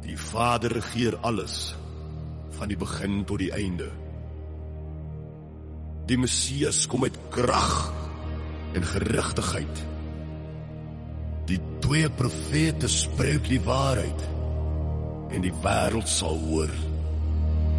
Die Vader regeer alles, van die begin tot die einde. Die Messias kom met krag en gerigtigheid. Die 2 profete spreek die waarheid, en die wêreld sal hoor.